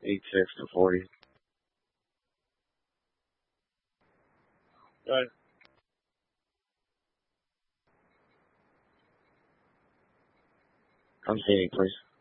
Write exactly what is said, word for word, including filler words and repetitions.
Eight six to forty. Good. Come see me, please.